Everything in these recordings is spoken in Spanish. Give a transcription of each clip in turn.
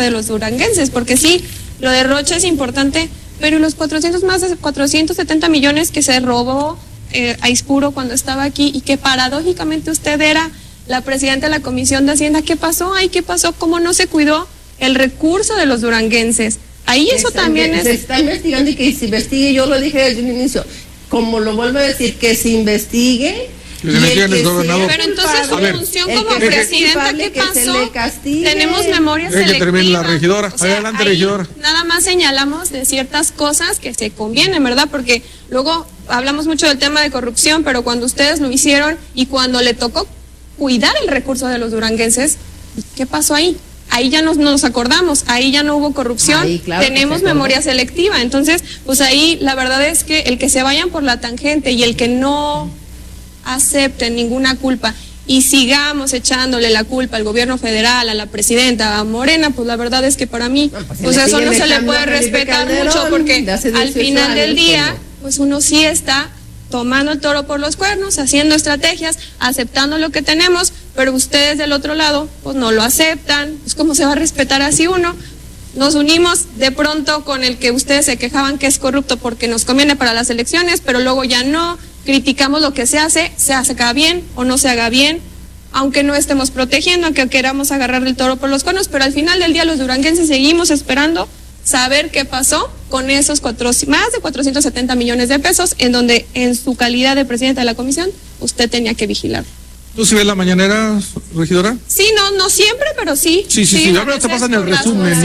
de los duranguenses, porque sí, lo de Rocha es importante, pero los más de 470 millones que se robó Aispuro cuando estaba aquí y que paradójicamente usted era la presidenta de la Comisión de Hacienda, ¿qué pasó? ¿Qué pasó? ¿Cómo no se cuidó el recurso de los duranguenses? Ahí eso también es... Se está investigando y que se investigue, yo lo dije desde un inicio, como lo vuelvo a decir, que se investigue. Pero entonces su función como presidenta, ¿qué pasó? Tenemos memoria selectiva. Que termine la regidora. Adelante, regidora. Nada más señalamos de ciertas cosas que se convienen, ¿verdad? Porque luego hablamos mucho del tema de corrupción, pero cuando ustedes lo hicieron y cuando le tocó cuidar el recurso de los duranguenses, ¿qué pasó ahí? Ahí ya nos acordamos, ahí ya no hubo corrupción, claro, tenemos memoria selectiva. Entonces, pues ahí la verdad es que el que se vayan por la tangente y el que no acepten ninguna culpa y sigamos echándole la culpa al gobierno federal, a la presidenta, a Morena, pues la verdad es que para mí, pues eso no se le puede respetar mucho, porque al final del día, pues uno sí está tomando el toro por los cuernos, haciendo estrategias, aceptando lo que tenemos, pero ustedes del otro lado, pues no lo aceptan. Pues cómo se va a respetar así uno. Nos unimos de pronto con el que ustedes se quejaban que es corrupto porque nos conviene para las elecciones, pero luego ya no, criticamos lo que se haga bien o no se haga bien, aunque no estemos protegiendo, aunque queramos agarrar el toro por los cuernos, pero al final del día los duranguenses seguimos esperando saber qué pasó con esos más de 470 millones de pesos, en donde en su calidad de presidenta de la comisión, usted tenía que vigilar. ¿Tú sí ves la mañanera, regidora? Sí, no siempre, pero sí. Sí, ahora te pasan el resumen, ¿no?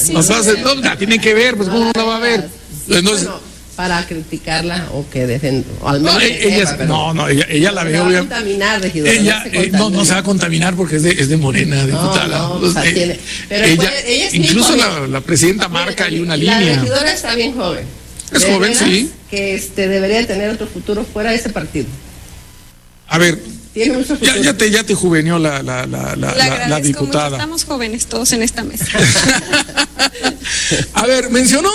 No, tienen que ver, pues cómo no la va a ver. Entonces, para criticarla o que dejen, o al menos ella la ve, no va a contaminar, regidora, ella no se va a contaminar porque es de Morena, diputada. Pero ella incluso la presidenta marca ahí una línea. La regidora está bien joven. Es joven, sí. Que debería tener otro futuro fuera de ese partido. A ver, ya te juveneó la diputada. Mucho, estamos jóvenes todos en esta mesa. A ver, mencionó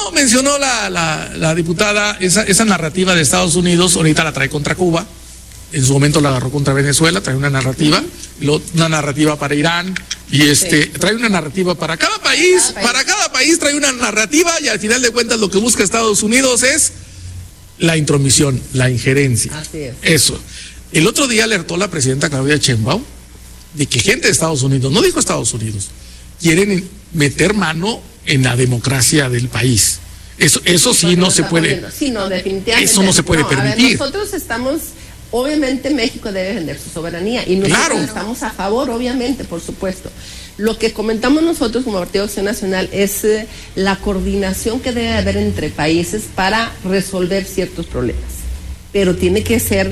la diputada esa narrativa de Estados Unidos, ahorita la trae contra Cuba, en su momento la agarró contra Venezuela, trae una narrativa, una narrativa para Irán, y trae una narrativa para cada país, trae una narrativa, y al final de cuentas lo que busca Estados Unidos es la intromisión, la injerencia. Así es. Eso. El otro día alertó la presidenta Claudia Sheinbaum de que gente de Estados Unidos, no dijo Estados Unidos, quieren meter mano en la democracia del país. Eso sí no se puede. Sí, no, definitivamente. Eso no se puede permitir. A ver, nosotros estamos, obviamente México debe defender su soberanía y nosotros estamos a favor, obviamente, por supuesto. Lo que comentamos nosotros como Partido Acción Nacional es la coordinación que debe haber entre países para resolver ciertos problemas, pero tiene que ser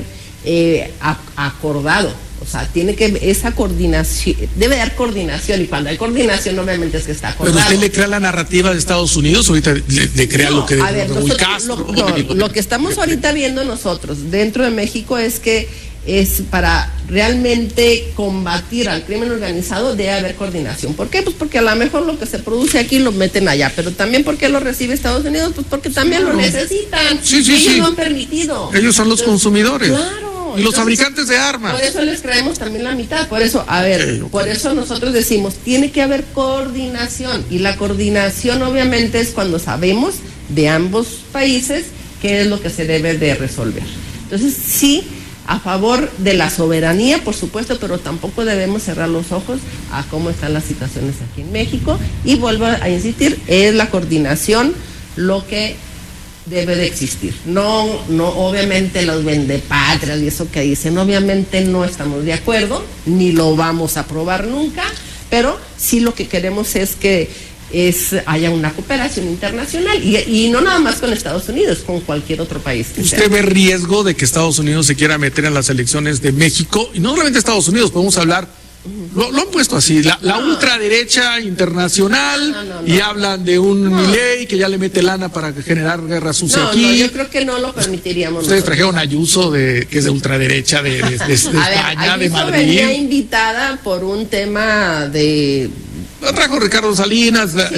acordado. O sea, esa coordinación, debe haber coordinación, y cuando hay coordinación obviamente es que está acordado. Pero usted le crea la narrativa de Estados Unidos, ahorita le crea lo que de Raúl Castro. Lo que estamos ahorita viendo nosotros dentro de México es que es para realmente combatir al crimen organizado debe haber coordinación. ¿Por qué? Pues porque a lo mejor lo que se produce aquí lo meten allá, pero también porque lo recibe Estados Unidos, pues porque también lo necesitan. Ellos lo han permitido. Ellos son los consumidores. Claro. Y los fabricantes de armas. Por eso les creemos también la mitad. Por eso, por eso nosotros decimos, tiene que haber coordinación. Y la coordinación obviamente es cuando sabemos de ambos países qué es lo que se debe de resolver. Entonces, sí, a favor de la soberanía, por supuesto, pero tampoco debemos cerrar los ojos a cómo están las situaciones aquí en México. Y vuelvo a insistir, es la coordinación lo que debe de existir. No, obviamente los vendepatrias y eso que dicen, obviamente no estamos de acuerdo, ni lo vamos a aprobar nunca, pero sí lo que queremos es que haya una cooperación internacional y no nada más con Estados Unidos, con cualquier otro país. ¿Usted ve riesgo de que Estados Unidos se quiera meter en las elecciones de México? Y no solamente Estados Unidos, podemos hablar. Lo han puesto así, la ultraderecha internacional, y hablan de un Milei que ya le mete lana para generar guerra sucia aquí. No, yo creo que no lo permitiríamos. Ustedes trajeron a Ayuso, que es de ultraderecha de España, de Madrid. Venía invitada por un tema de... La trajo Ricardo Salinas, la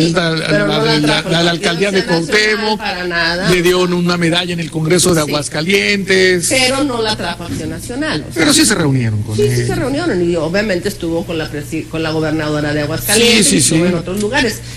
alcaldía de Cuauhtémoc, le dio una medalla en el Congreso de Aguascalientes. Pero no la trajo Acción Nacional. Pero sí se reunieron con él. Sí se reunieron, y obviamente estuvo con la gobernadora de Aguascalientes, y estuvo en otros lugares.